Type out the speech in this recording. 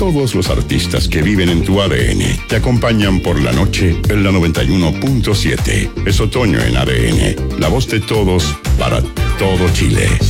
todos los artistas que viven en tu ADN te acompañan por la noche en la 91.7. Es otoño en ADN, la voz de todos para todo Chile.